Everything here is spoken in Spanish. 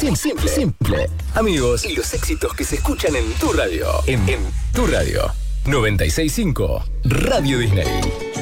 Simple. Amigos y los éxitos que se escuchan en tu radio. En tu radio. 96.5 Radio Disney.